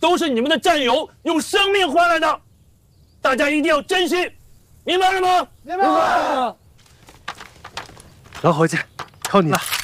都是你们的战友用生命换来的，大家一定要珍惜，明白了吗？ 明白了。 老伙计，靠你了。